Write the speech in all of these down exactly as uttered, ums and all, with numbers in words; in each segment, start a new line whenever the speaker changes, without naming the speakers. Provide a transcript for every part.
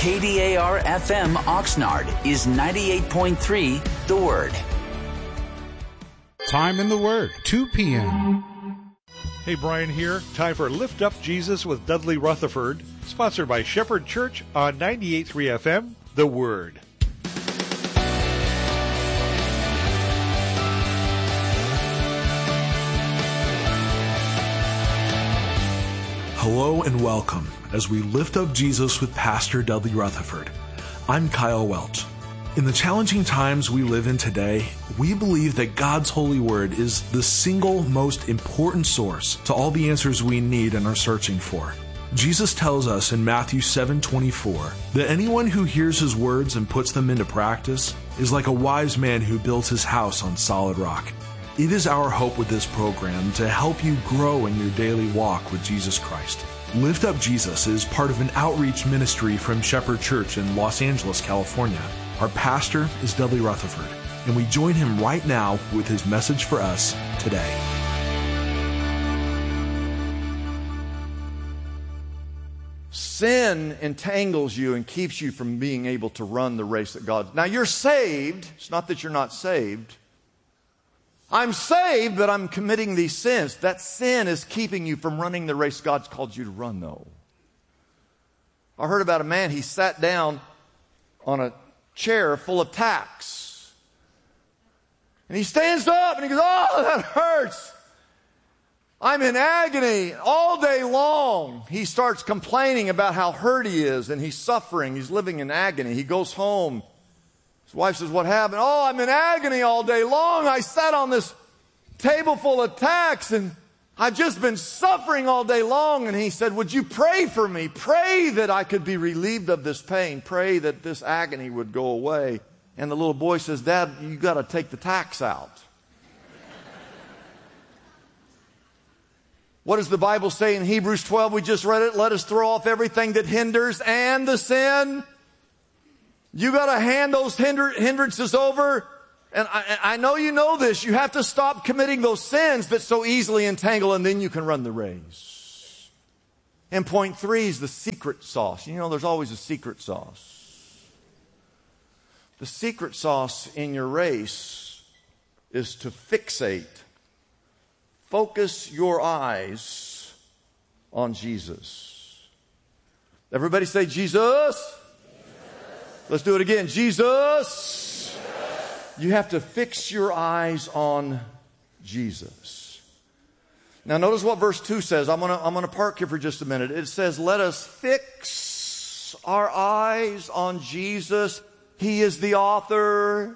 K D A R F M Oxnard is ninety-eight point three The Word.
Time in the Word, two p.m.
Hey, Brian here. Time for Lift Up Jesus with Dudley Rutherford, sponsored by Shepherd Church on ninety-eight point three F M, The Word.
Hello and welcome as we lift up Jesus with Pastor Dudley Rutherford. I'm Kyle Welch. In the challenging times we live in today, we believe that God's holy word is the single most important source to all the answers we need and are searching for. Jesus tells us in Matthew seven twenty-four that anyone who hears his words and puts them into practice is like a wise man who builds his house on solid rock. It is our hope with this program to help you grow in your daily walk with Jesus Christ. Lift Up Jesus is part of an outreach ministry from Shepherd Church in Los Angeles, California. Our pastor is Dudley Rutherford, and we join him right now with his message for us today.
Sin entangles you and keeps you from being able to run the race that God... Now, you're saved. It's not that you're not saved. I'm saved, but I'm committing these sins. That sin is keeping you from running the race God's called you to run, though. I heard about a man, he sat down on a chair full of tacks. And he stands up and he goes, "Oh, that hurts. I'm in agony all day long." He starts complaining about how hurt he is and he's suffering. He's living in agony. He goes home. His wife says, "What happened?" "Oh, I'm in agony all day long. I sat on this table full of tacks and I've just been suffering all day long." And he said, "Would you pray for me? Pray that I could be relieved of this pain. Pray that this agony would go away." And the little boy says, "Dad, you got to take the tacks out." What does the Bible say in Hebrews twelve? We just read it. Let us throw off everything that hinders and the sin. You got to hand those hinder, hindrances over. And I, I know you know this. You have to stop committing those sins that so easily entangle, and then you can run the race. And point three is the secret sauce. You know, there's always a secret sauce. The secret sauce in your race is to fixate. Focus your eyes on Jesus. Everybody say, Jesus. Jesus. Let's do it again. Jesus. You have to fix your eyes on Jesus. Now notice what verse two says. I'm gonna, I'm gonna park here for just a minute. It says, let us fix our eyes on Jesus. He is the author.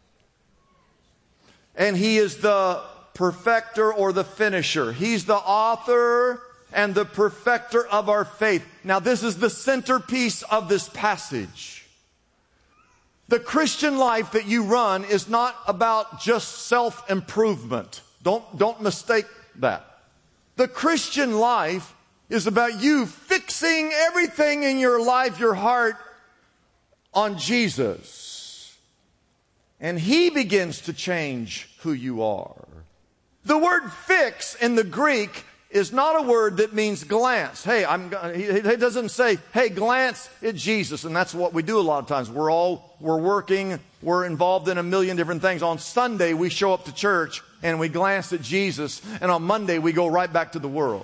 And He is the perfecter or the finisher. He's the author and the perfecter of our faith. Now this is the centerpiece of this passage. The Christian life that you run is not about just self-improvement. Don't, don't mistake that. The Christian life is about you fixing everything in your life, your heart, on Jesus. And He begins to change who you are. The word fix in the Greek is not a word that means glance. Hey, I'm, it doesn't say, hey, glance at Jesus. And that's what we do a lot of times. We're all, we're working, we're involved in a million different things. On Sunday, we show up to church and we glance at Jesus. And on Monday, we go right back to the world.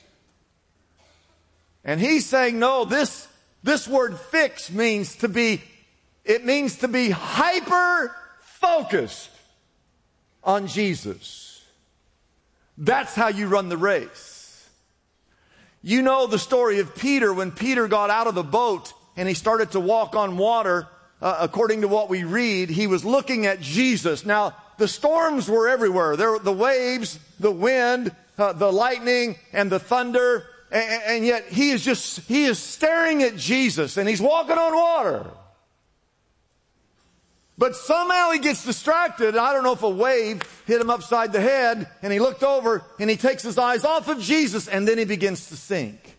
And He's saying, no, this, this word fix means to be, it means to be hyper-focused on Jesus. That's how you run the race. You know the story of Peter. When Peter got out of the boat and he started to walk on water, uh, according to what we read, he was looking at Jesus. Now, the storms were everywhere. There were the waves, the wind, uh, the lightning, and the thunder. And, and yet he is just, he is staring at Jesus and he's walking on water. But somehow he gets distracted. I don't know if a wave hit him upside the head, and he looked over and he takes his eyes off of Jesus, and then he begins to sink.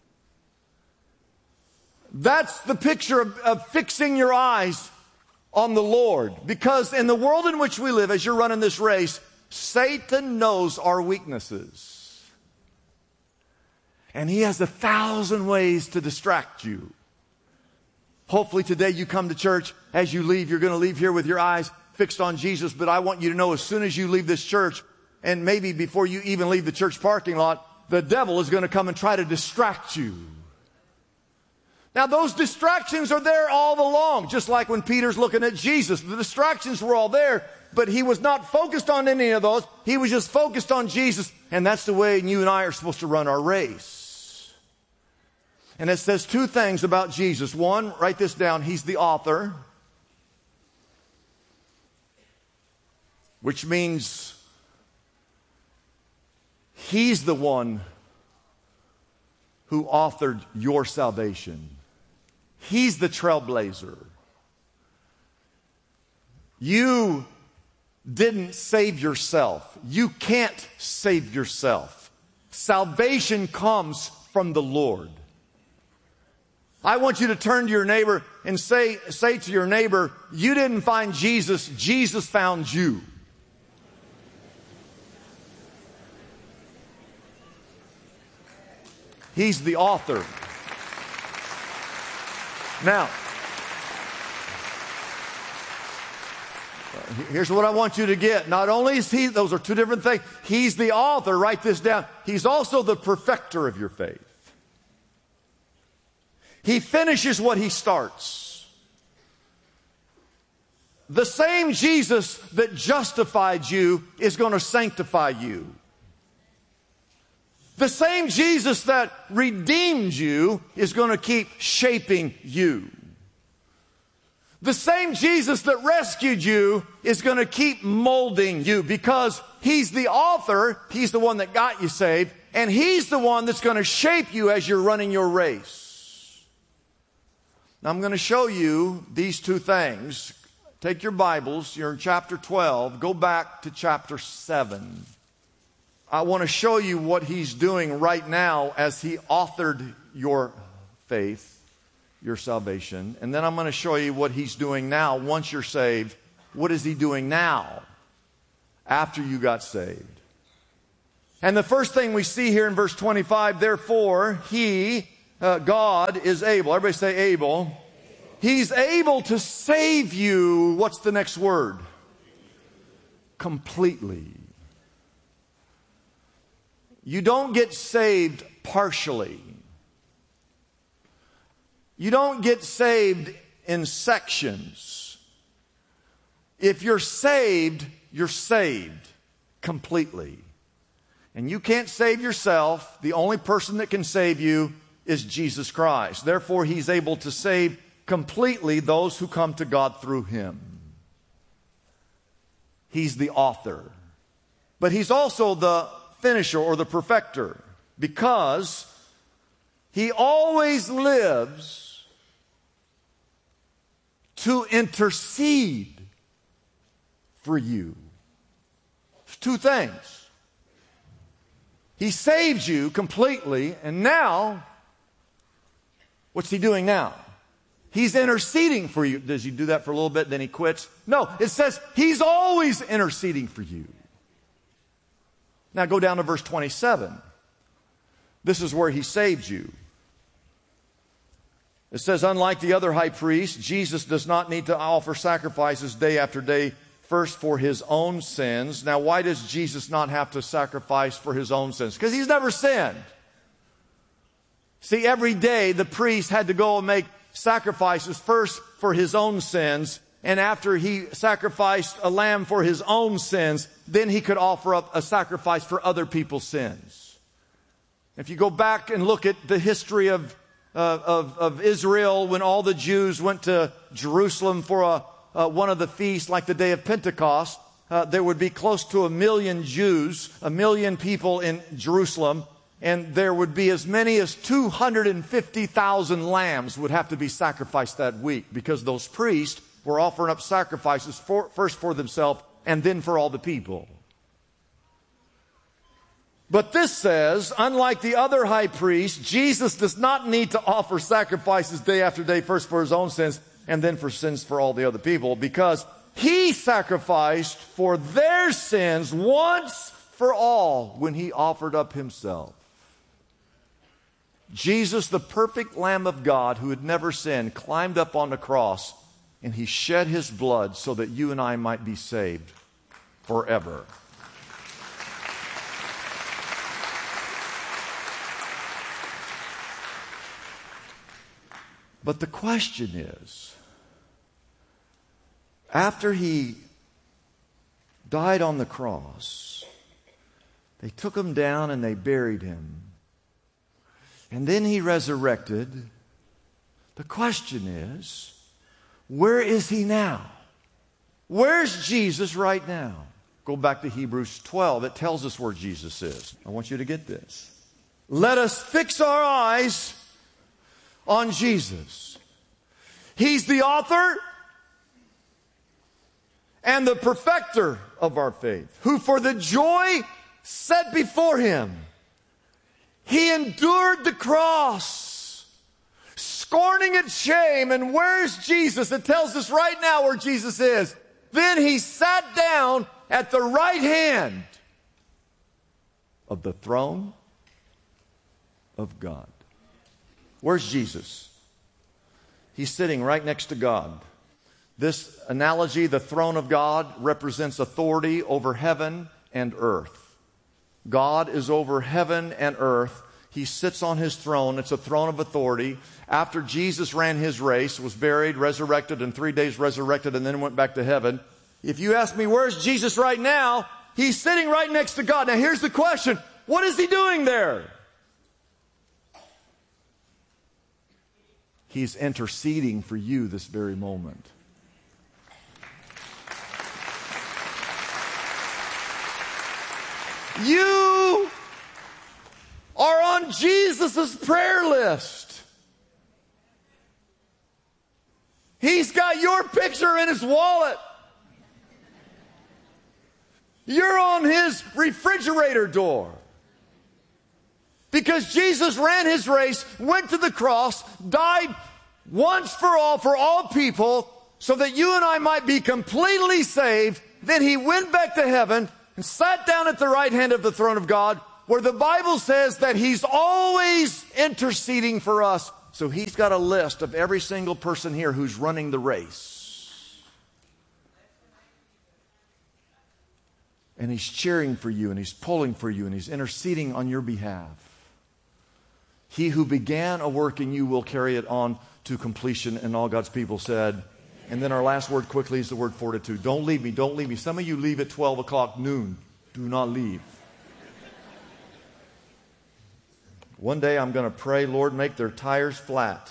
That's the picture of, of fixing your eyes on the Lord. Because in the world in which we live, as you're running this race, Satan knows our weaknesses. And he has a thousand ways to distract you. Hopefully today you come to church. As you leave, you're going to leave here with your eyes fixed on Jesus. But I want you to know, as soon as you leave this church, and maybe before you even leave the church parking lot, the devil is going to come and try to distract you. Now, those distractions are there all along, just like when Peter's looking at Jesus. The distractions were all there, but he was not focused on any of those. He was just focused on Jesus, and that's the way you and I are supposed to run our race. And it says two things about Jesus. One, write this down, he's the author, which means he's the one who authored your salvation. He's the trailblazer. You didn't save yourself. You can't save yourself. Salvation comes from the Lord. I want you to turn to your neighbor and say, say to your neighbor, you didn't find Jesus, Jesus found you. He's the author. Now, here's what I want you to get. Not only is he, those are two different things. He's the author, write this down. He's also the perfecter of your faith. He finishes what he starts. The same Jesus that justified you is going to sanctify you. The same Jesus that redeemed you is going to keep shaping you. The same Jesus that rescued you is going to keep molding you, because he's the author, he's the one that got you saved, and he's the one that's going to shape you as you're running your race. Now I'm going to show you these two things. Take your Bibles, you're in chapter twelve, go back to chapter seven. I want to show you what he's doing right now as he authored your faith, your salvation. And then I'm going to show you what he's doing now once you're saved. What is he doing now after you got saved? And the first thing we see here in verse twenty-five, therefore he, uh, God, is able. Everybody say able. He's able to save you. What's the next word? Completely. You don't get saved partially. You don't get saved in sections. If you're saved, you're saved completely. And you can't save yourself. The only person that can save you is Jesus Christ. Therefore, he's able to save completely those who come to God through him. He's the author. But he's also the finisher or the perfecter, because he always lives to intercede for you. There's two things. He saved you completely, and now, what's he doing now? He's interceding for you. Does he do that for a little bit, then he quits? No, it says he's always interceding for you. Now go down to verse twenty-seven. This is where he saved you. It says, unlike the other high priests, Jesus does not need to offer sacrifices day after day, first for his own sins. Now, why does Jesus not have to sacrifice for his own sins? Because he's never sinned. See, every day the priest had to go and make sacrifices first for his own sins, and after he sacrificed a lamb for his own sins, then he could offer up a sacrifice for other people's sins. If you go back and look at the history of, uh, of, of Israel, when all the Jews went to Jerusalem for a, uh, one of the feasts, like the day of Pentecost, uh, there would be close to a million Jews, a million people in Jerusalem, and there would be as many as two hundred fifty thousand lambs would have to be sacrificed that week, because those priests were offering up sacrifices for, first for themselves and then for all the people. But this says, unlike the other high priests, Jesus does not need to offer sacrifices day after day, first for his own sins and then for sins for all the other people, because he sacrificed for their sins once for all when he offered up himself. Jesus, the perfect Lamb of God who had never sinned, climbed up on the cross and he shed his blood so that you and I might be saved forever. But the question is, after he died on the cross, they took him down and they buried him. And then he resurrected. The question is, where is he now? Where's Jesus right now? Go back to Hebrews twelve. It tells us where Jesus is. I want you to get this. Let us fix our eyes on Jesus. He's the author and the perfecter of our faith, who for the joy set before him, he endured the cross, scorning its shame. And where's Jesus? It tells us right now where Jesus is. Then he sat down at the right hand of the throne of God. Where's Jesus? He's sitting right next to God. This analogy, the throne of God, represents authority over heaven and earth. God is over heaven and earth. He sits on his throne. It's a throne of authority. After Jesus ran his race, was buried, resurrected, and three days resurrected, and then went back to heaven. If you ask me, where's Jesus right now? He's sitting right next to God. Now here's the question. What is he doing there? He's interceding for you this very moment. You are on Jesus' prayer list. He's got your picture in his wallet. You're on his refrigerator door. Because Jesus ran his race, went to the cross, died once for all, for all people, so that you and I might be completely saved. Then he went back to heaven and sat down at the right hand of the throne of God, where the Bible says that he's always interceding for us. So he's got a list of every single person here who's running the race. And he's cheering for you, and he's pulling for you, and he's interceding on your behalf. He who began a work in you will carry it on to completion. And all God's people said. And then our last word quickly is the word fortitude. Don't leave me, don't leave me. Some of you leave at twelve o'clock noon. Do not leave. One day I'm going to pray, Lord, make their tires flat.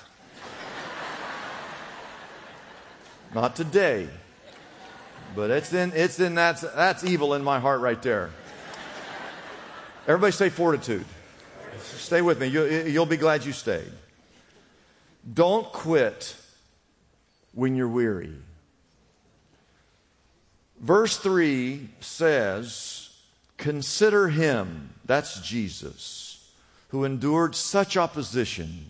Not today. But it's in, it's in, that's, that's evil in my heart right there. Everybody say fortitude. Stay with me. You, you'll be glad you stayed. Don't quit when you're weary. Verse three says, consider him, that's Jesus, who endured such opposition.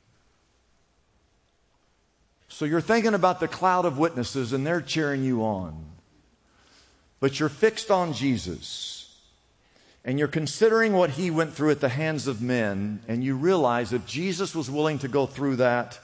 So you're thinking about the cloud of witnesses and they're cheering you on. But you're fixed on Jesus. And you're considering what he went through at the hands of men, and you realize if Jesus was willing to go through that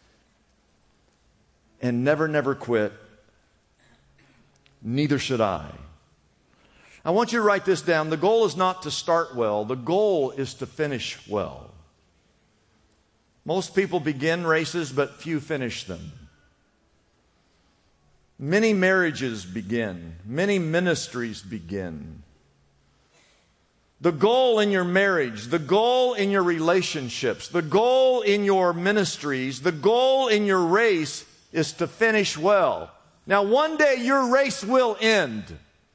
and never, never quit, neither should I. I want you to write this down. The goal is not to start well. The goal is to finish well. Most people begin races, but few finish them. Many marriages begin. Many ministries begin. The goal in your marriage, the goal in your relationships, the goal in your ministries, the goal in your race is to finish well. Now, one day your race will end.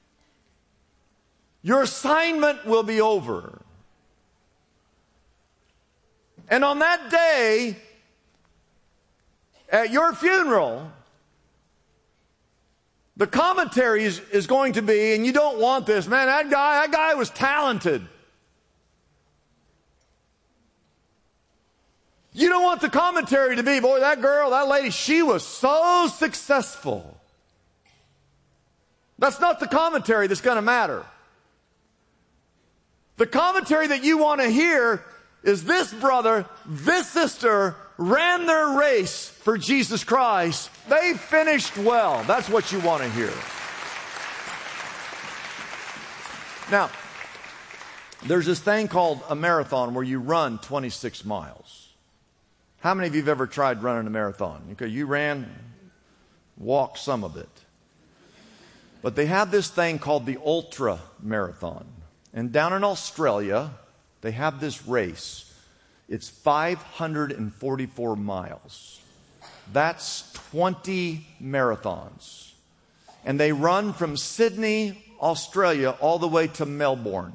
Your assignment will be over. And on that day, at your funeral, the commentary is, is going to be, and you don't want this, man, that guy, that guy was talented. You don't want the commentary to be, boy, that girl, that lady, she was so successful. That's not the commentary that's going to matter. The commentary that you want to hear is this brother, this sister ran their race for Jesus Christ. They finished well. That's what you want to hear. Now, there's this thing called a marathon where you run twenty-six miles. How many of you have ever tried running a marathon? Okay, you ran, walked some of it. But they have this thing called the ultra marathon. And down in Australia, they have this race. It's five hundred forty-four miles. That's twenty marathons. And they run from Sydney, Australia, all the way to Melbourne.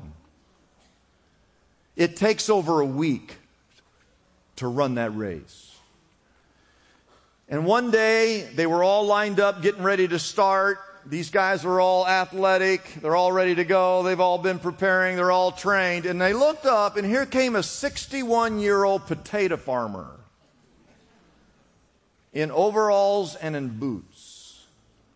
It takes over a week to run that race. And one day, they were all lined up, getting ready to start. These guys are all athletic. They're all ready to go. They've all been preparing. They're all trained. And they looked up, and here came a sixty-one-year-old potato farmer in overalls and in boots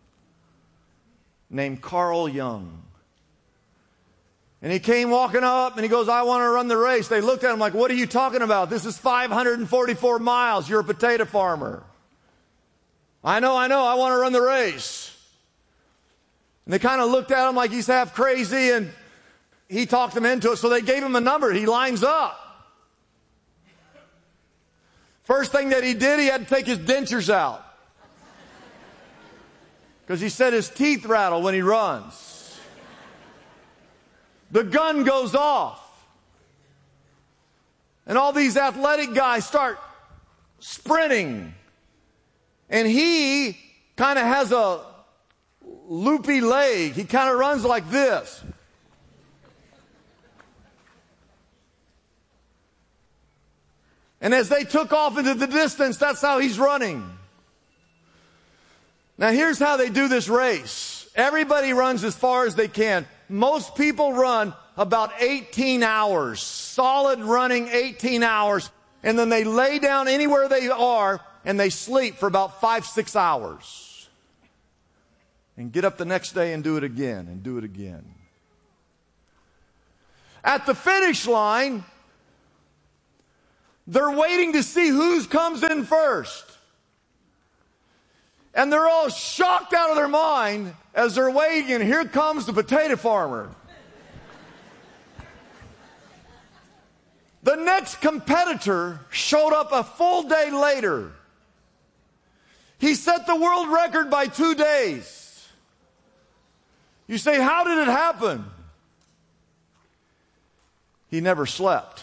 named Carl Young. And he came walking up, and he goes, I want to run the race. They looked at him like, what are you talking about? This is five hundred forty-four miles. You're a potato farmer. I know, I know. I want to run the race. And they kind of looked at him like he's half crazy, and he talked them into it, so they gave him a number. He lines up. First thing that he did, he had to take his dentures out. Because he said his teeth rattle when he runs. The gun goes off. And all these athletic guys start sprinting. And he kind of has a loopy leg. He kind of runs like this. And as they took off into the distance, that's how he's running. Now here's how they do this race. Everybody runs as far as they can. Most people run about eighteen hours, solid running eighteen hours, and then they lay down anywhere they are and they sleep for about five, six hours. And get up the next day and do it again and do it again. At the finish line, they're waiting to see who comes in first. And they're all shocked out of their mind as they're waiting, and here comes the potato farmer. The next competitor showed up a full day later. He set the world record by two days. You say, how did it happen? He never slept.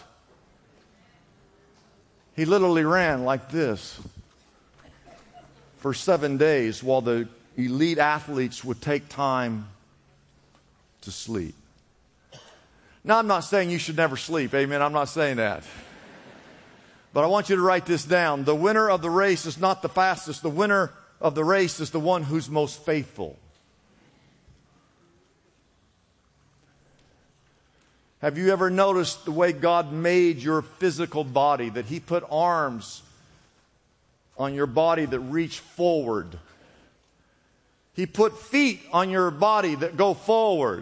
He literally ran like this for seven days while the elite athletes would take time to sleep. Now, I'm not saying you should never sleep. Amen. I'm not saying that. But I want you to write this down. The winner of the race is not the fastest. The winner of the race is the one who's most faithful. Have you ever noticed the way God made your physical body? That He put arms on your body that reach forward. He put feet on your body that go forward.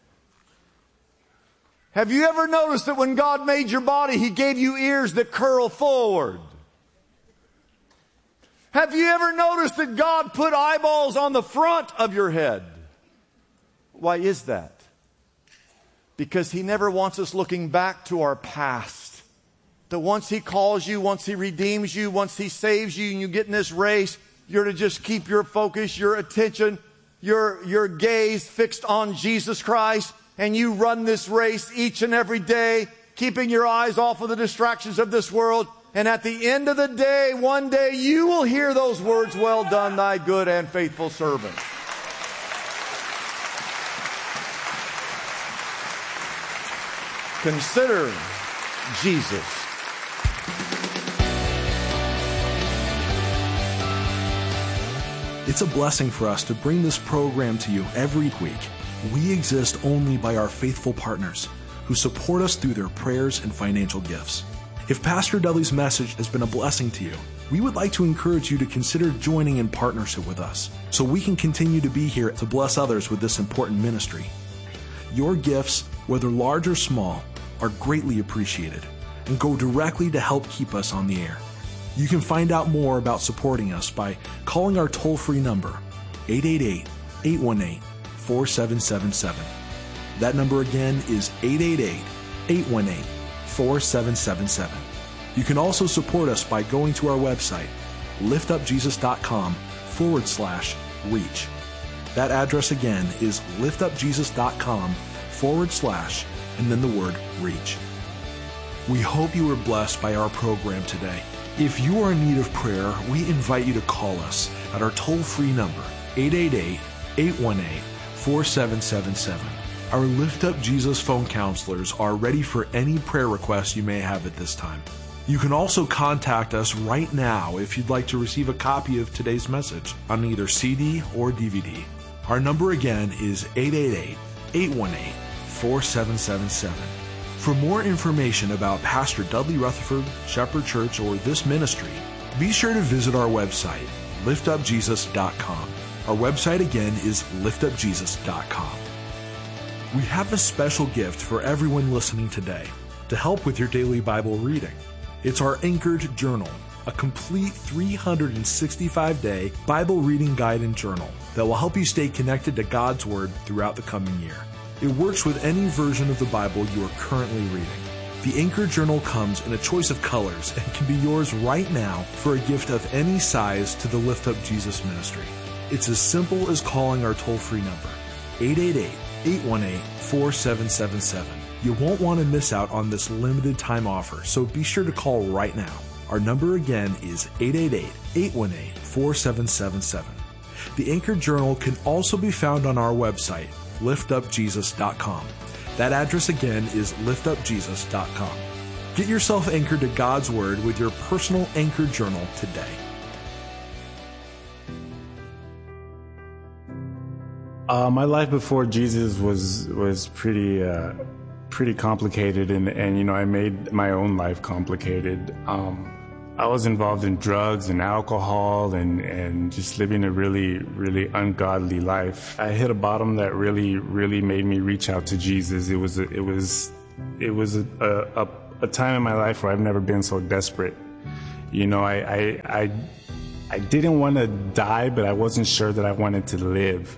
Have you ever noticed that when God made your body, He gave you ears that curl forward? Have you ever noticed that God put eyeballs on the front of your head? Why is that? Because He never wants us looking back to our past. That once He calls you, once He redeems you, once He saves you and you get in this race, you're to just keep your focus, your attention, your, your gaze fixed on Jesus Christ. And you run this race each and every day, keeping your eyes off of the distractions of this world. And at the end of the day, one day, you will hear those words, well done, thy good and faithful servant. Consider Jesus.
It's a blessing for us to bring this program to you every week. We exist only by our faithful partners who support us through their prayers and financial gifts. If Pastor Dudley's message has been a blessing to you, we would like to encourage you to consider joining in partnership with us so we can continue to be here to bless others with this important ministry. Your gifts, whether large or small, are greatly appreciated. and go directly to help keep us on the air. You can find out more about supporting us by calling our toll-free number, eight eight eight, eight one eight, four seven seven seven. That number again is eight eight eight, eight one eight, four seven seven seven. You can also support us by going to our website, liftupjesus.com forward slash reach. That address again is liftupjesus.com forward slash and then the word reach. We hope you were blessed by our program today. If you are in need of prayer, we invite you to call us at our toll-free number, eight eight eight, eight one eight, four seven seven seven. Our Lift Up Jesus phone counselors are ready for any prayer requests you may have at this time. You can also contact us right now if you'd like to receive a copy of today's message on either C D or D V D. Our number again is eight eight eight, eight one eight, four seven seven seven. For more information about Pastor Dudley Rutherford, Shepherd Church, or this ministry, be sure to visit our website, lift up jesus dot com. Our website again is lift up jesus dot com. We have a special gift for everyone listening today to help with your daily Bible reading. It's our Anchored Journal, a complete three hundred sixty-five day Bible reading guide and journal that will help you stay connected to God's Word throughout the coming year. It works with any version of the Bible you are currently reading. The Anchored Journal comes in a choice of colors and can be yours right now for a gift of any size to the Lift Up Jesus ministry. It's as simple as calling our toll-free number, eight eight eight, eight one eight, four seven seven seven. You won't want to miss out on this limited time offer, so be sure to call right now. Our number again is eight eight eight, eight one eight, four seven seven seven. The Anchored Journal can also be found on our website, lift up jesus dot com. That address again is lift up jesus dot com. Get yourself anchored to God's Word with your personal Anchored Journal today.
Uh, my life before Jesus was was pretty uh, pretty complicated, and, and you know I made my own life complicated. Um, I was involved in drugs and alcohol and, and just living a really, really ungodly life. I hit a bottom that really, really made me reach out to Jesus. It was, a, it was, it was a, a, a time in my life where I've never been so desperate. You know, I, I, I, I didn't want to die, but I wasn't sure that I wanted to live.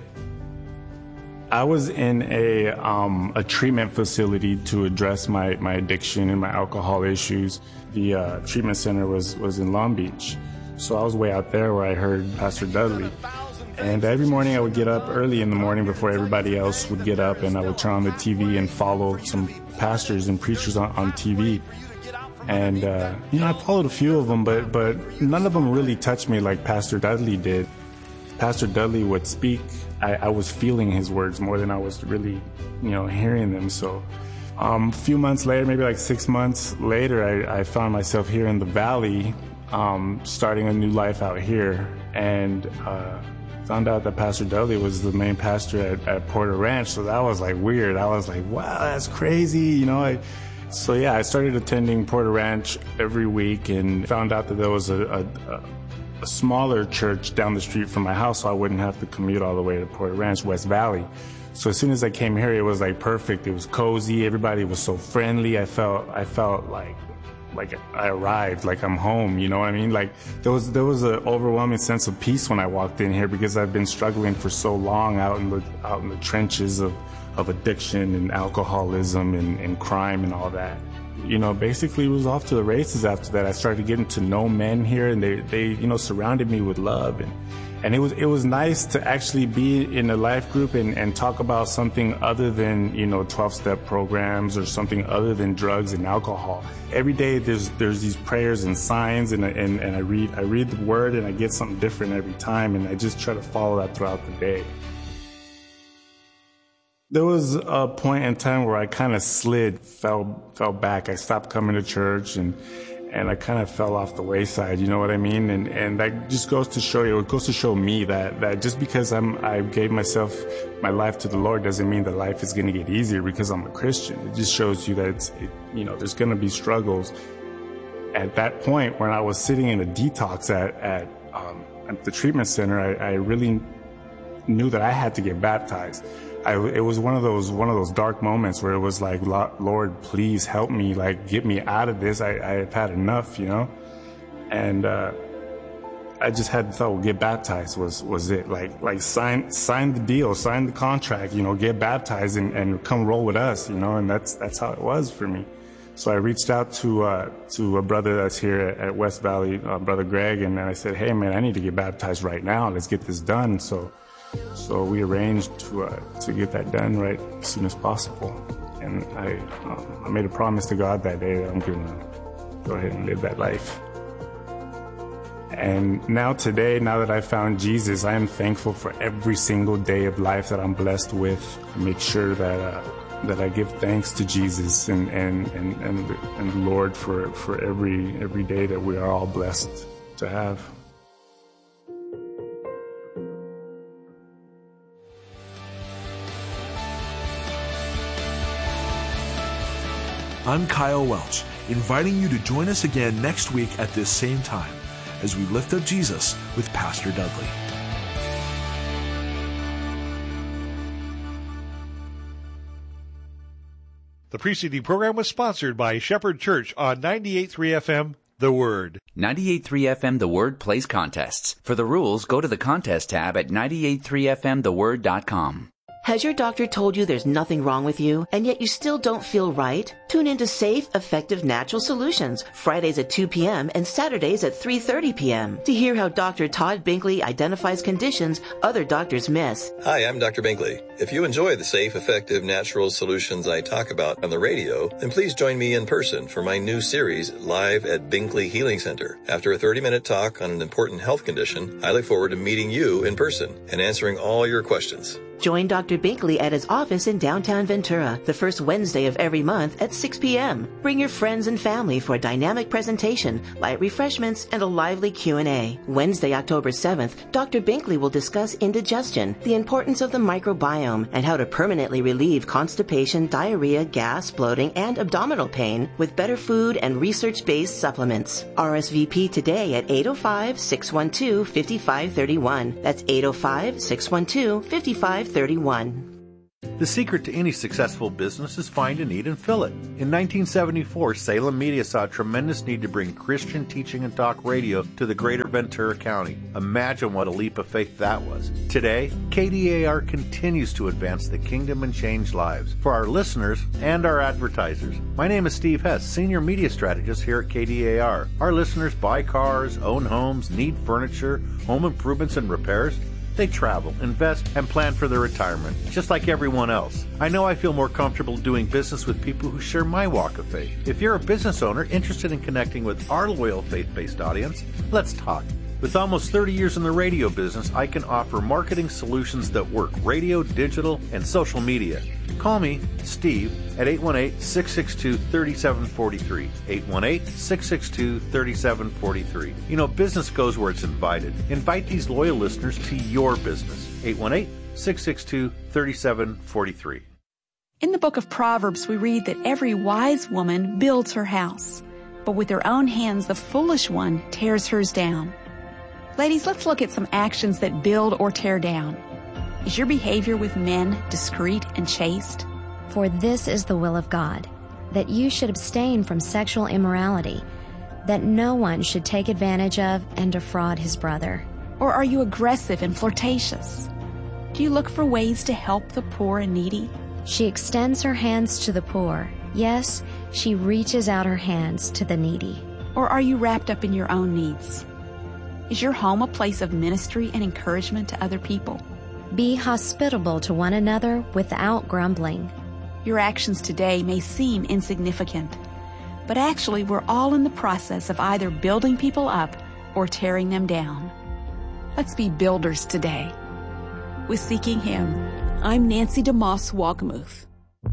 I was in a, um, a treatment facility to address my, my addiction and my alcohol issues. The uh, treatment center was, was in Long Beach. So I was way out there where I heard Pastor Dudley. And every morning I would get up early in the morning before everybody else would get up, and I would turn on the T V and follow some pastors and preachers on, on T V. And, uh, you know, I followed a few of them, but, but none of them really touched me like Pastor Dudley did. Pastor Dudley would speak. I, I was feeling his words more than I was really, you know, hearing them. So um, a few months later, maybe like six months later, I, I found myself here in the Valley, um, starting a new life out here, and uh, found out that Pastor Dudley was the main pastor at, at Porter Ranch. So that was like weird. I was like, wow, that's crazy. You know, I, so yeah, I started attending Porter Ranch every week and found out that there was a, a, a a smaller church down the street from my house, so I wouldn't have to commute all the way to Porter Ranch, West Valley. So as soon as I came here, it was like perfect. It was cozy. Everybody was so friendly. I felt, I felt like, like I arrived, like I'm home. You know what I mean? Like there was, there was an overwhelming sense of peace when I walked in here, because I've been struggling for so long out in the, out in the trenches of, of addiction and alcoholism and, and crime and all that. You know, basically it was off to the races after that. I started getting to know men here, and they, they, you know, surrounded me with love. And, and it was, it was nice to actually be in a life group and, and talk about something other than, you know, twelve-step programs or something other than drugs and alcohol. Every day there's, there's these prayers and signs, and, and, and I read, I read the word, and I get something different every time. And I just try to follow that throughout the day. There was a point in time where I kind of slid, fell, fell back. I stopped coming to church, and, and I kind of fell off the wayside. You know what I mean? And, and that just goes to show you, it goes to show me that, that just because I'm, I gave myself, my life to the Lord doesn't mean that life is going to get easier because I'm a Christian. It just shows you that it's, it, you know, there's going to be struggles. At that point, when I was sitting in a detox at, at, um, at the treatment center, I, I really knew that I had to get baptized. I, it was one of those one of those dark moments where it was like, Lord, please help me, like get me out of this. I, I've had enough, you know. And uh, I just had thought, well, get baptized was was it. Like like sign sign the deal, sign the contract, you know, get baptized and, and come roll with us, you know. And that's that's how it was for me. So I reached out to uh, to a brother that's here at, at West Valley, uh, Brother Greg, and I said, hey man, I need to get baptized right now. Let's get this done. So. So we arranged to uh, to get that done right as soon as possible, and I uh, I made a promise to God that day that I'm gonna go ahead and live that life. And now today, now that I found Jesus, I am thankful for every single day of life that I'm blessed with. I make sure that uh, that I give thanks to Jesus and and and and, and the Lord for for every every day that we are all blessed to have.
I'm Kyle Welch, inviting you to join us again next week at this same time as we lift up Jesus with Pastor Dudley.
The preceding program was sponsored by Shepherd Church on ninety-eight point three F M, The Word.
ninety-eight point three F M The Word plays contests. For the rules, go to the contest tab at ninety-eight point three F M the word dot com.
Has your doctor told you there's nothing wrong with you, and yet you still don't feel right? Tune in to Safe, Effective Natural Solutions, Fridays at two p.m. and Saturdays at three thirty p.m. to hear how Doctor Todd Binkley identifies conditions other doctors miss.
Hi, I'm Doctor Binkley. If you enjoy the safe, effective, natural solutions I talk about on the radio, then please join me in person for my new series, Live at Binkley Healing Center. After a thirty-minute talk on an important health condition, I look forward to meeting you in person and answering all your questions.
Join Doctor Binkley at his office in downtown Ventura the first Wednesday of every month at six p.m. Bring your friends and family for a dynamic presentation, light refreshments, and a lively Q and A. Wednesday, October seventh, Doctor Binkley will discuss indigestion, the importance of the microbiome, and how to permanently relieve constipation, diarrhea, gas, bloating, and abdominal pain with better food and research-based supplements. R S V P today at eight oh five, six one two, five five three one. That's eight oh five, six one two, five five three one.
The secret to any successful business is find a need and fill it. In nineteen seventy-four, Salem Media saw a tremendous need to bring Christian teaching and talk radio to the greater Ventura County. Imagine what a leap of faith that was. Today, K D A R continues to advance the kingdom and change lives for our listeners and our advertisers. My name is Steve Hess, Senior Media Strategist here at K D A R. Our listeners buy cars, own homes, need furniture, home improvements and repairs. They travel, invest, and plan for their retirement, just like everyone else. I know I feel more comfortable doing business with people who share my walk of faith. If you're a business owner interested in connecting with our loyal faith-based audience, let's talk. With almost thirty years in the radio business, I can offer marketing solutions that work: radio, digital, and social media. Call me, Steve, at eight one eight, six six two, three seven four three. eight one eight, six six two, three seven four three. You know, business goes where it's invited. Invite these loyal listeners to your business. eight one eight, six six two, three seven four three.
In the book of Proverbs, we read that every wise woman builds her house, but with her own hands the foolish one tears hers down. Ladies, let's look at some actions that build or tear down. Is your behavior with men discreet and chaste?
For this is the will of God, that you should abstain from sexual immorality, that no one should take advantage of and defraud his brother.
Or are you aggressive and flirtatious? Do you look for ways to help the poor and needy?
She extends her hands to the poor. Yes, she reaches out her hands to the needy.
Or are you wrapped up in your own needs? Is your home a place of ministry and encouragement to other people?
Be hospitable to one another without grumbling.
Your actions today may seem insignificant, but actually we're all in the process of either building people up or tearing them down. Let's be builders today. With Seeking Him, I'm Nancy DeMoss Wogmuth.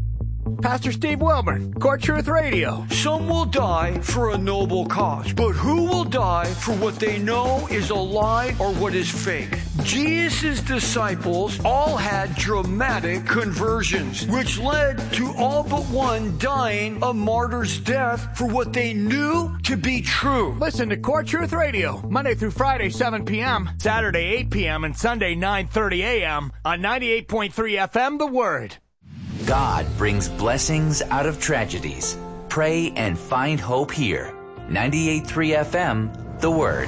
Pastor Steve Wilburn, Core Truth Radio.
Some will die for a noble cause, but who will die for what they know is a lie or what is fake? Jesus' disciples all had dramatic conversions, which led to all but one dying a martyr's death for what they knew to be true.
Listen to Core Truth Radio, Monday through Friday, seven p.m., Saturday, eight p.m., and Sunday, nine thirty a.m. on ninety-eight point three F M, The Word.
God brings blessings out of tragedies. Pray and find hope here. ninety-eight point three F M, The Word.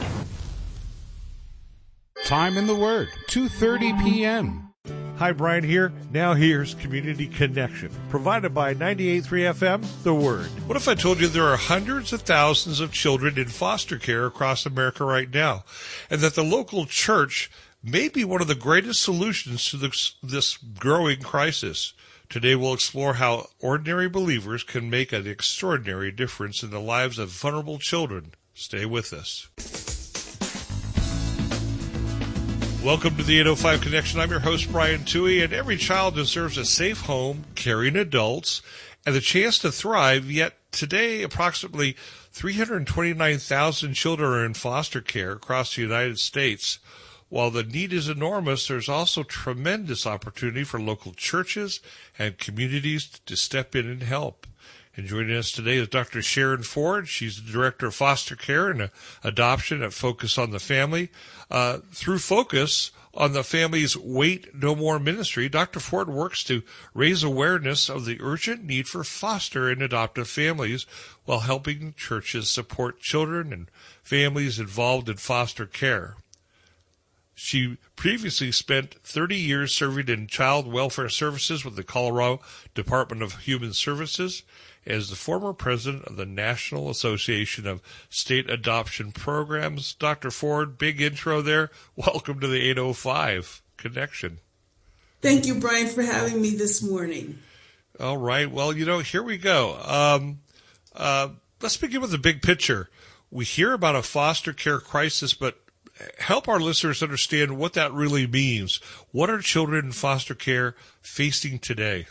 Time in the Word, two thirty p.m.
Hi, Brian here. Now here's Community Connection, provided by ninety-eight point three F M, The Word. What if I told you there are hundreds of thousands of children in foster care across America right now, and that the local church may be one of the greatest solutions to this, this growing crisis? Today we'll explore how ordinary believers can make an extraordinary difference in the lives of vulnerable children. Stay with us. Welcome to the eight oh five Connection. I'm your host, Brian Toohey, and every child deserves a safe home, caring adults, and the chance to thrive. Yet today, approximately three hundred twenty-nine thousand children are in foster care across the United States. While the need is enormous, there's also tremendous opportunity for local churches and communities to step in and help. And joining us today is Doctor Sharon Ford. She's the Director of Foster Care and Adoption at Focus on the Family. Uh, through Focus on the Family's Wait No More ministry, Doctor Ford works to raise awareness of the urgent need for foster and adoptive families while helping churches support children and families involved in foster care. She previously spent thirty years serving in child welfare services with the Colorado Department of Human Services as the former president of the National Association of State Adoption Programs. Doctor Ford, big intro there. Welcome to the eight oh five Connection.
Thank you, Brian, for having me this morning.
All right. Well, you know, here we go. Um, uh, let's begin with the big picture. We hear about a foster care crisis, but help our listeners understand what that really means. What are children in foster care facing today?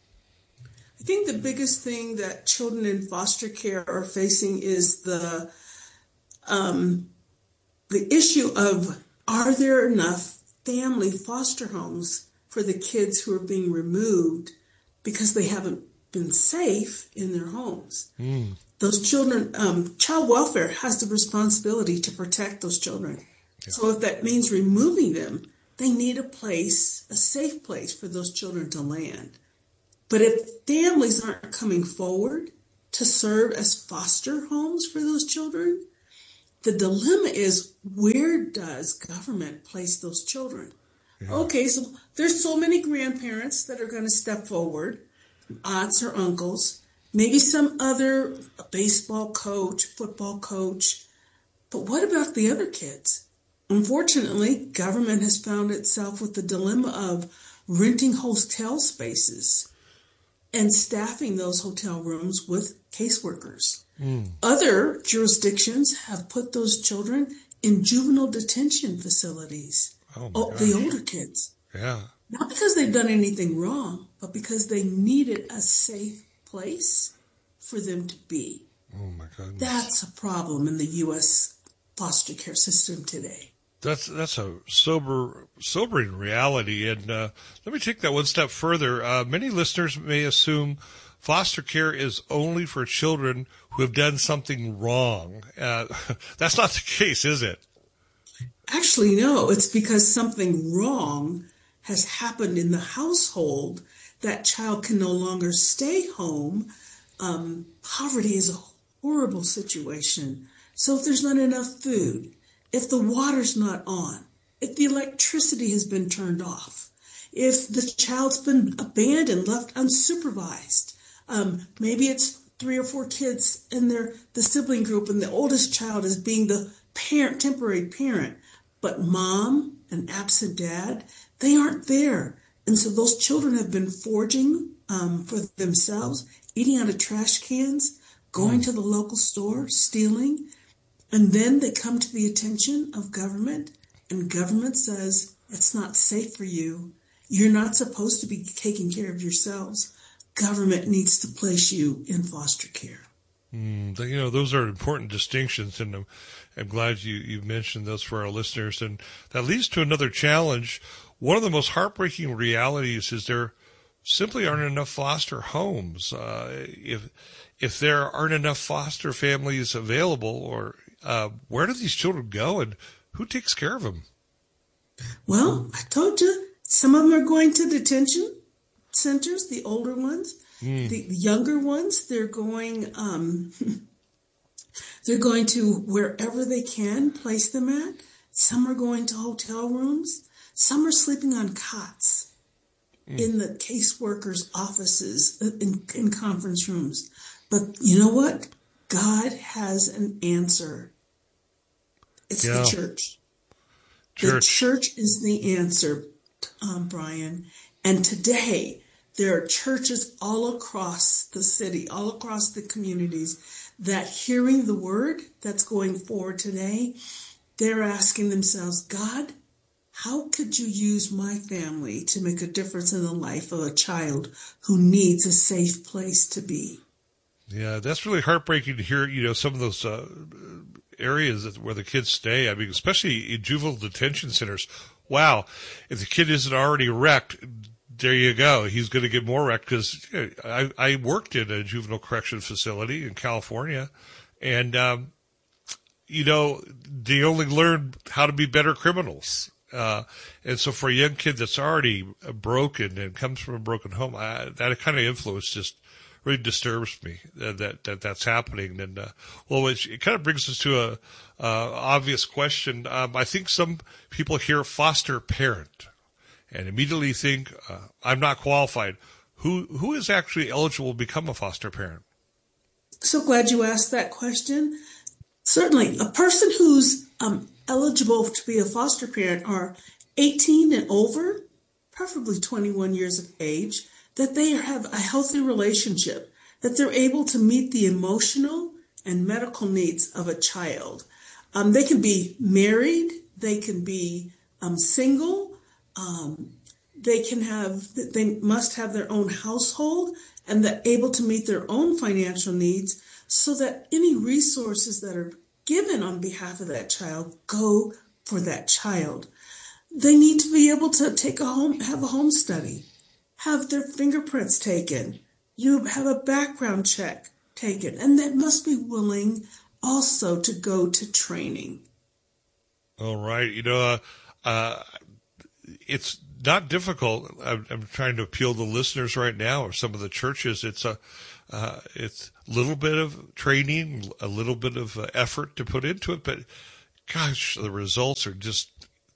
I think the biggest thing that children in foster care are facing is the um, the issue of, are there enough family foster homes for the kids who are being removed because they haven't been safe in their homes? Mm. Those children, um, child welfare has the responsibility to protect those children. Yeah. So if that means removing them, they need a place, a safe place for those children to land. But if families aren't coming forward to serve as foster homes for those children, the dilemma is, where does government place those children? Yeah. Okay, so there's so many grandparents that are going to step forward, aunts or uncles, maybe some other baseball coach, football coach. But what about the other kids? Unfortunately, government has found itself with the dilemma of renting hotel spaces and staffing those hotel rooms with caseworkers. Mm. Other jurisdictions have put those children in juvenile detention facilities.
Oh,
oh the older kids.
Yeah.
Not because they've done anything wrong, but because they needed a safe place for them to be.
Oh, my goodness.
That's a problem in the U S foster care system today.
That's that's a sober, sobering reality. And uh, let me take that one step further. Uh, many listeners may assume foster care is only for children who have done something wrong. Uh, that's not the case, is it?
Actually, no. It's because something wrong has happened in the household. That child can no longer stay home. Um, poverty is a horrible situation. So if there's not enough food, if the water's not on, if the electricity has been turned off, if the child's been abandoned, left unsupervised, um, maybe it's three or four kids in their the sibling group, and the oldest child is being the parent, temporary parent, but mom and absent dad, they aren't there. And so those children have been foraging um, for themselves, eating out of trash cans, going to the local store, stealing. And then they come to the attention of government, and government says, it's not safe for you. You're not supposed to be taking care of yourselves. government needs to place you in foster care.
Mm, you know, those are important distinctions, and I'm, I'm glad you, you mentioned those for our listeners. And that leads to another challenge. One of the most heartbreaking realities is there simply aren't enough foster homes. Uh, if if there aren't enough foster families available, or uh, where do these children go, and who takes care of them?
Well, I told you, some of them are going to detention centers, the older ones. Mm. The younger ones, they're going, um, they're going to wherever they can place them at. Some are going to hotel rooms. Some are sleeping on cots mm. in the caseworkers' offices, in, in conference rooms. But you know what? God has an answer. It's yeah. the church. church. The church is the answer, um, Brian. And today, there are churches all across the city, all across the communities, that hearing the word that's going forward today, they're asking themselves, God, how could you use my family to make a difference in the life of a child who needs a safe place to be?
Yeah, that's really heartbreaking to hear, you know, some of those uh, areas where the kids stay. I mean, especially in juvenile detention centers. Wow, if the kid isn't already wrecked, there you go. He's going to get more wrecked, because you know, I, I worked in a juvenile correction facility in California, and, um, you know, they only learn how to be better criminals. Uh, and so for a young kid that's already broken and comes from a broken home, I, that kind of influence just really disturbs me that, that, that that's happening. And, uh, well, it, it kind of brings us to a, uh, obvious question. Um, I think some people hear foster parent and immediately think, uh, I'm not qualified. Who who is actually eligible to become a foster parent?
So glad you asked that question. Certainly, a person who's um, eligible to be a foster parent are eighteen and over, preferably twenty-one years of age, that they have a healthy relationship, that they're able to meet the emotional and medical needs of a child. Um, they can be married, they can be um, single, Um, they can have, they must have their own household, and they're able to meet their own financial needs, so that any resources that are given on behalf of that child go for that child. They need to be able to take a home, have a home study, have their fingerprints taken. You have a background check taken, and they must be willing also to go to training.
All right. You know, uh, uh it's not difficult. I'm, I'm trying to appeal to listeners right now, or some of the churches. It's a, uh, it's a little bit of training, a little bit of uh, effort to put into it, but gosh, the results are just,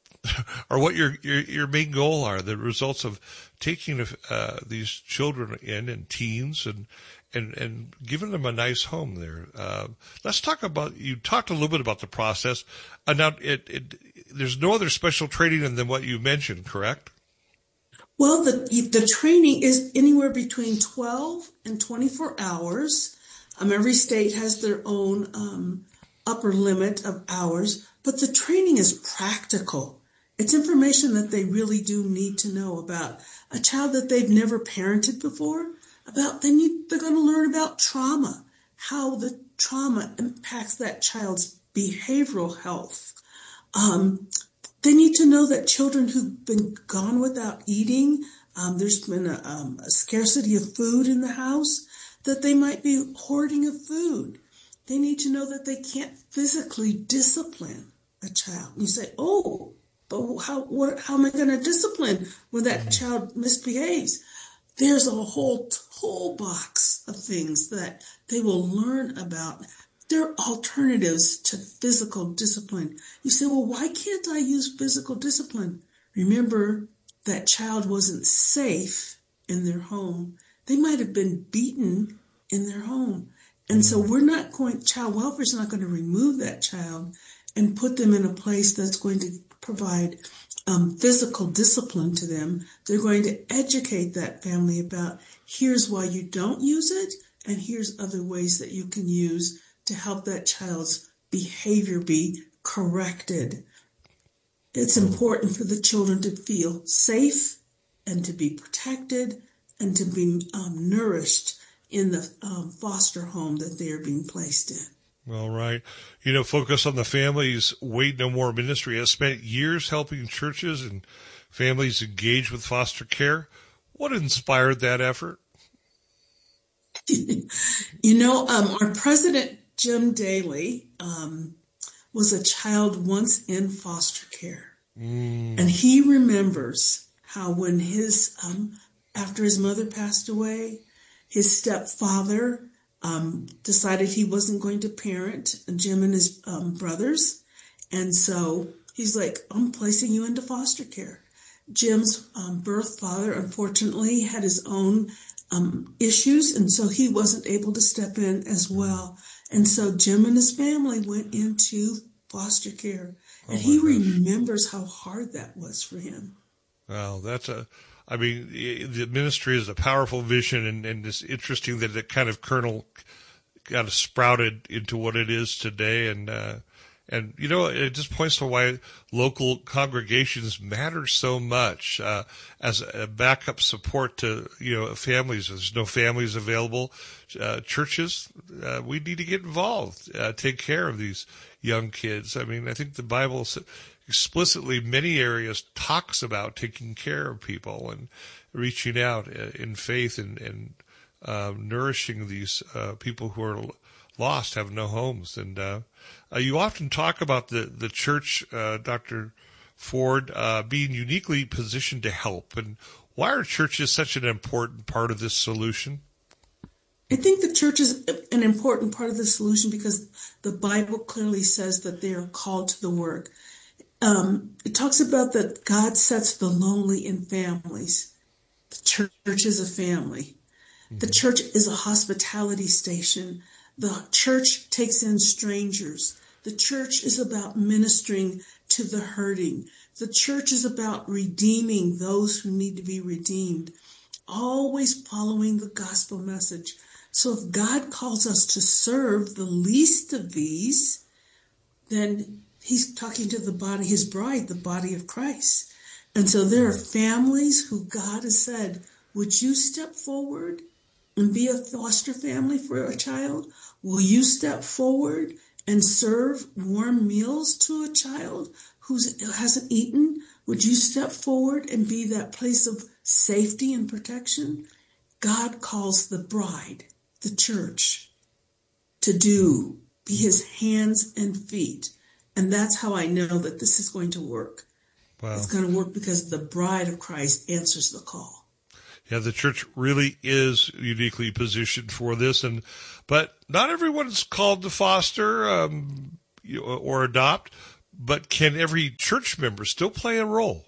are what your, your, your main goal are. The results of taking, uh, these children in and teens and, and, and giving them a nice home there. Uh, let's talk about, you talked a little bit about the process. Uh, now it, it, there's no other special training than what you mentioned, correct?
Well, the the training is anywhere between twelve and twenty-four hours. Um, every state has their own um, upper limit of hours, but the training is practical. It's information that they really do need to know about a child that they've never parented before. About they need they're going to learn about trauma, how the trauma impacts that child's behavioral health. Um, they need to know that children who've been gone without eating, um, there's been a, um, a scarcity of food in the house, that they might be hoarding of food. They need to know that they can't physically discipline a child. You say, oh, but how, what, how am I going to discipline when that child misbehaves? There's a whole toolbox of things that they will learn about. There are alternatives to physical discipline. You say, well, why can't I use physical discipline? Remember, that child wasn't safe in their home. They might have been beaten in their home. And so we're not going, child welfare is not going to remove that child and put them in a place that's going to provide um, physical discipline to them. They're going to educate that family about here's why you don't use it, and here's other ways that you can use to help that child's behavior be corrected. It's important for the children to feel safe and to be protected and to be um, nourished in the um, foster home that they are being placed in.
All right. You know, Focus on the Family's Wait No More ministry has spent years helping churches and families engage with foster care. What inspired that effort?
You know, um, our president, Jim Daly, um, was a child once in foster care. Mm. And he remembers how when his, um, after his mother passed away, his stepfather um, decided he wasn't going to parent Jim and his um, brothers. And so he's like, I'm placing you into foster care. Jim's um, birth father, unfortunately, had his own um, issues, and so he wasn't able to step in as well. And so Jim and his family went into foster care, and oh he gosh. remembers how hard that was for him.
Wow, that's a, I mean, the ministry is a powerful vision, and, and it's interesting that it kind of kernel kind of sprouted into what it is today. And, uh, and you know, it just points to why local congregations matter so much uh, as a backup support to, you know, families. There's no families available. Uh, churches, uh, we need to get involved, uh, take care of these young kids. I mean, I think the Bible explicitly, many areas, talks about taking care of people and reaching out in faith and, and uh, nourishing these uh, people who are lost, have no homes. And uh, uh, you often talk about the, the church, uh, Doctor Ford, uh, being uniquely positioned to help. And why are churches such an important part of this solution?
I think the church is an important part of the solution because the Bible clearly says that they are called to the work. Um, it talks about that God sets the lonely in families. The church is a family. Mm-hmm. The church is a hospitality station. The church takes in strangers. The church is about ministering to the hurting. The church is about redeeming those who need to be redeemed, always following the gospel message. So if God calls us to serve the least of these, then he's talking to the body, his bride, the body of Christ. And so there are families who God has said, would you step forward and be a foster family for a child? Will you step forward and serve warm meals to a child who hasn't eaten? Would you step forward and be that place of safety and protection? God calls the bride, the church, to do, be his hands and feet. And that's how I know that this is going to work. Wow. It's going to work because the bride of Christ answers the call.
Yeah, the church really is uniquely positioned for this, and but not everyone's called to foster um, or adopt. But can every church member still play a role?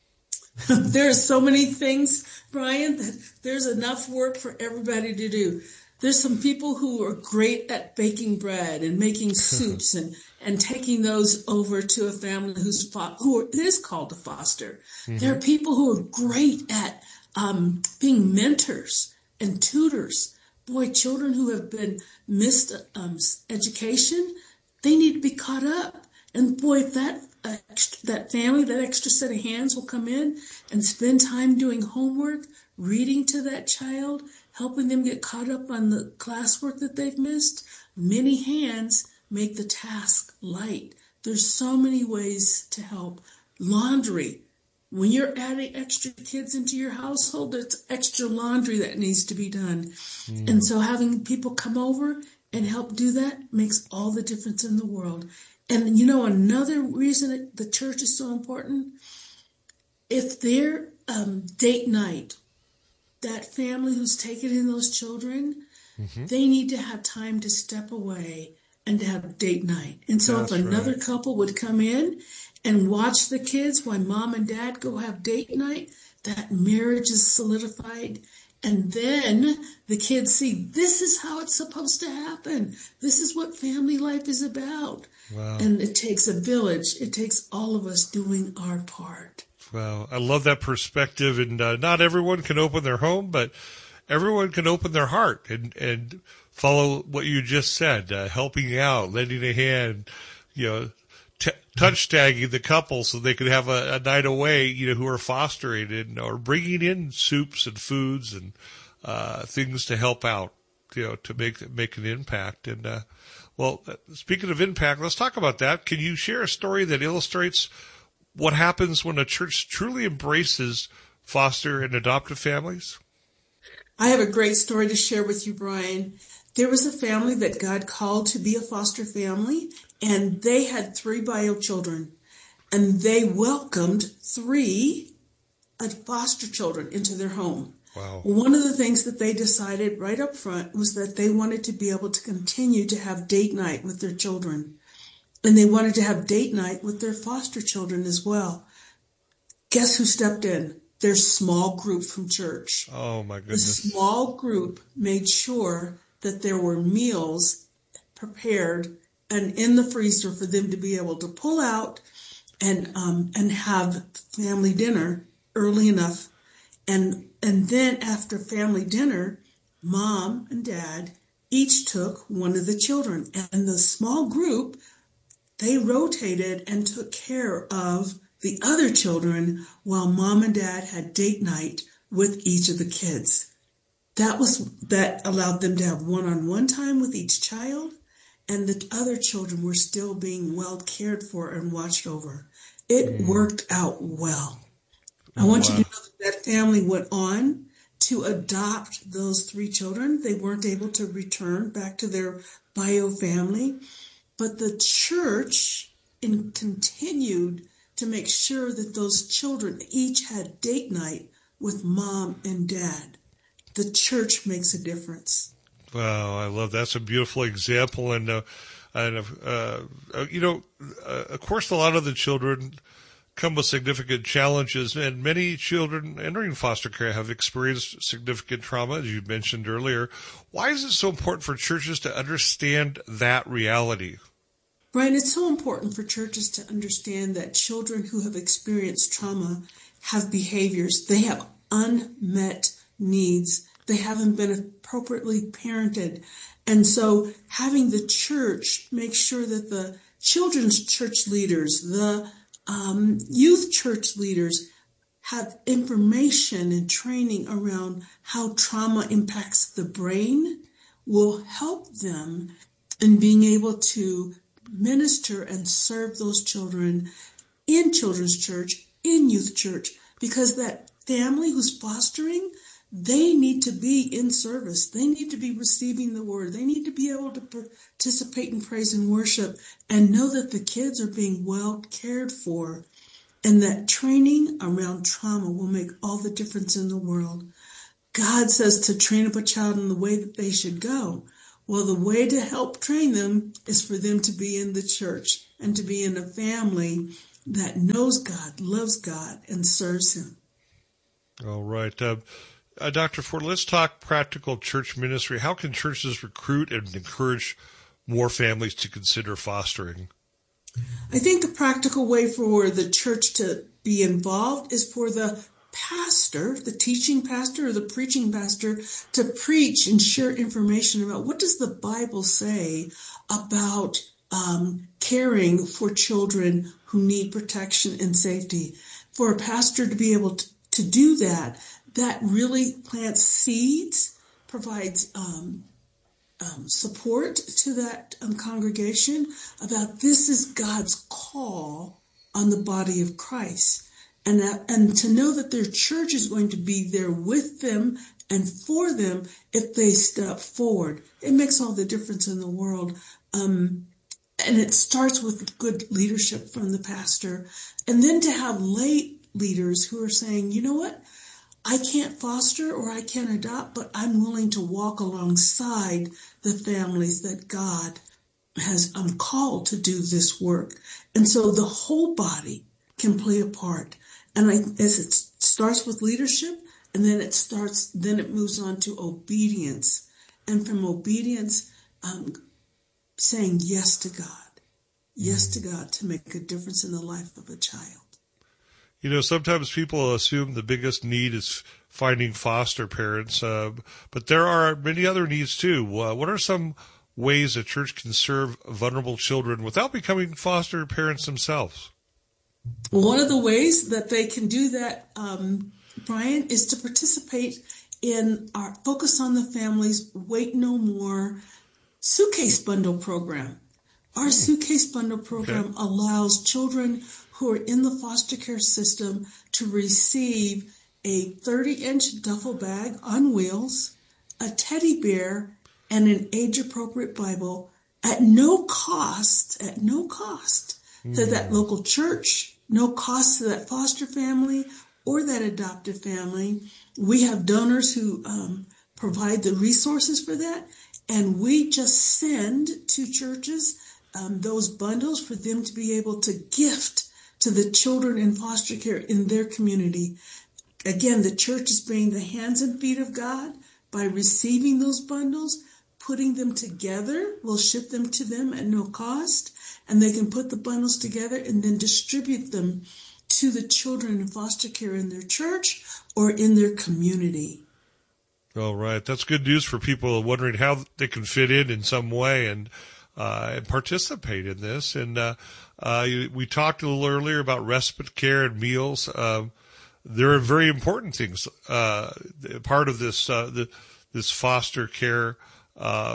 There are so many things, Brian, that there's enough work for everybody to do. There's some people who are great at baking bread and making soups and, and taking those over to a family who's fo- who is called to foster. Mm-hmm. There are people who are great at um, being mentors and tutors. Boy, children who have been missed um, education, they need to be caught up. And boy, if that uh, that family, that extra set of hands will come in and spend time doing homework, reading to that child, helping them get caught up on the classwork that they've missed. Many hands make the task light. There's so many ways to help. Laundry. When you're adding extra kids into your household, it's extra laundry that needs to be done. Mm. And so having people come over and help do that makes all the difference in the world. And you know, another reason the church is so important, if their um, date night, that family who's taken in those children, mm-hmm. they need to have time to step away and to have date night. And so That's if another right. couple would come in and watch the kids while mom and dad go have date night, that marriage is solidified. And then the kids see, this is how it's supposed to happen. This is what family life is about. Wow. And it takes a village. It takes all of us doing our part.
Wow. I love that perspective. And uh, not everyone can open their home, but everyone can open their heart and, and follow what you just said, uh, helping out, lending a hand, you know, t- touch tagging the couple so they could have a, a night away, you know, who are fostering and or bringing in soups and foods and uh, things to help out, you know, to make make an impact. And uh, well, speaking of impact, let's talk about that. Can you share a story that illustrates what happens when a church truly embraces foster and adoptive families?
I have a great story to share with you, Brian. There was a family that God called to be a foster family, and they had three bio children, and they welcomed three foster children into their home.
Wow.
One of the things that they decided right up front was that they wanted to be able to continue to have date night with their children, and they wanted to have date night with their foster children as well. Guess who stepped in? Their small group from church.
Oh, my goodness.
The small group made sure that there were meals prepared and in the freezer for them to be able to pull out and um, and have family dinner early enough. And and then after family dinner, mom and dad each took one of the children. And the small group, they rotated and took care of the other children while mom and dad had date night with each of the kids. That was that allowed them to have one-on-one time with each child, and the other children were still being well cared for and watched over. It mm. worked out well. I want wow. you to know that that family went on to adopt those three children. They weren't able to return back to their bio family, but the church in, continued to make sure that those children each had date night with mom and dad. The church makes a difference.
Wow, I love that. That's a beautiful example. And, uh, and uh, uh, you know, uh, of course, a lot of the children come with significant challenges, and many children entering foster care have experienced significant trauma, as you mentioned earlier. Why is it so important for churches to understand that reality?
Brian, it's so important for churches to understand that children who have experienced trauma have behaviors. They have unmet needs. They haven't been appropriately parented. And so having the church make sure that the children's church leaders, the um, youth church leaders have information and training around how trauma impacts the brain will help them in being able to minister and serve those children in children's church, in youth church, because that family who's fostering, they need to be in service. They need to be receiving the word. They need to be able to participate in praise and worship and know that the kids are being well cared for, and that training around trauma will make all the difference in the world. God says to train up a child in the way that they should go. Well, the way to help train them is for them to be in the church and to be in a family that knows God, loves God, and serves him.
All right. Uh, uh, Doctor Ford, let's talk practical church ministry. How can churches recruit and encourage more families to consider fostering?
I think a practical way for the church to be involved is for the pastor, the teaching pastor or the preaching pastor, to preach and share information about what does the Bible say about um, caring for children who need protection and safety. For a pastor to be able to, to do that, that really plants seeds, provides um, um, support to that um, congregation about this is God's call on the body of Christ. And that, and to know that their church is going to be there with them and for them if they step forward. It makes all the difference in the world. Um, and it starts with good leadership from the pastor. And then to have lay leaders who are saying, you know what? I can't foster or I can't adopt, but I'm willing to walk alongside the families that God has um, called to do this work. And so the whole body can play a part. And I, as it starts with leadership, and then it starts, then it moves on to obedience. And from obedience, um, saying yes to God, yes to God to make a difference in the life of a child.
You know, sometimes people assume the biggest need is finding foster parents, uh, but there are many other needs too. Uh, what are some ways a church can serve vulnerable children without becoming foster parents themselves?
One of the ways that they can do that, um, Brian, is to participate in our Focus on the Family's Wait No More suitcase bundle program. Our suitcase bundle program okay. allows children who are in the foster care system to receive a thirty-inch duffel bag on wheels, a teddy bear, and an age-appropriate Bible at no cost, at no cost mm. to that local church, no cost to that foster family or that adoptive family. We have donors who um, provide the resources for that, and we just send to churches um, those bundles for them to be able to gift to the children in foster care in their community. Again, the church is being the hands and feet of God by receiving those bundles, putting them together. We'll ship them to them at no cost, and they can put the bundles together and then distribute them to the children in foster care in their church or in their community.
All right. That's good news for people wondering how they can fit in in some way and uh, and participate in this. And uh, uh, we talked a little earlier about respite care and meals. Uh, they're very important things. Uh, part of this uh, the, this foster care, uh,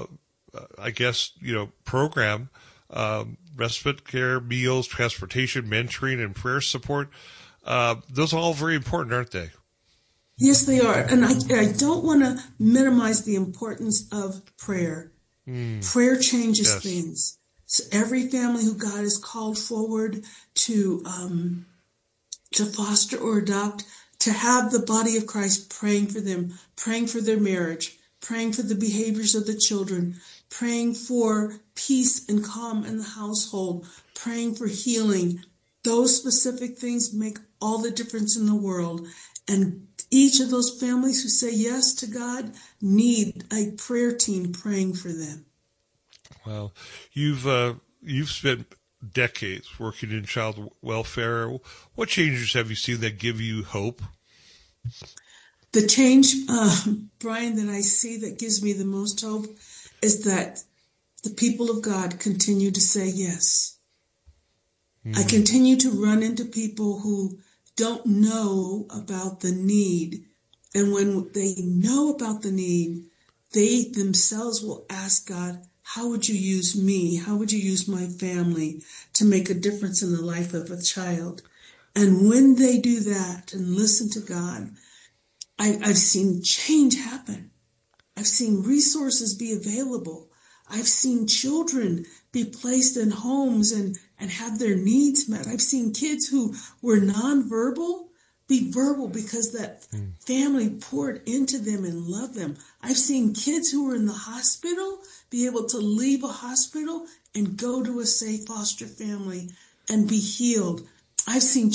I guess, you know, program. Um, respite care, meals, transportation, mentoring, and prayer support. Uh, those are all very important, aren't they?
Yes, they are. And I, I don't want to minimize the importance of prayer. Mm. Prayer changes yes. things. So every family who God has called forward to um, to foster or adopt, to have the body of Christ praying for them, praying for their marriage, praying for the behaviors of the children, praying for peace and calm in the household, praying for healing. Those specific things make all the difference in the world. And each of those families who say yes to God need a prayer team praying for them.
Well, you've uh, you've spent decades working in child welfare. What changes have you seen that give you hope?
The change, uh, Brian, that I see that gives me the most hope is that the people of God continue to say yes. Mm. I continue to run into people who don't know about the need. And when they know about the need, they themselves will ask God, how would you use me? How would you use my family to make a difference in the life of a child? And when they do that and listen to God, I, I've seen change happen. I've seen resources be available. I've seen children be placed in homes and, and have their needs met. I've seen kids who were nonverbal be verbal because that mm. family poured into them and loved them. I've seen kids who were in the hospital be able to leave a hospital and go to a safe foster family and be healed. I've seen